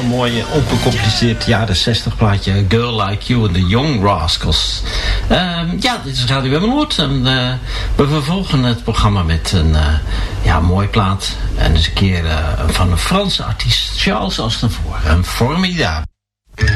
mooi ongecompliceerd jaren 60 plaatje. Girl Like You and the Young Rascals. Dit is Radio Emmeloord. En we vervolgen het programma met een mooi plaat. En eens een keer van een Franse artiest, Charles Aznavour. Een formidabel.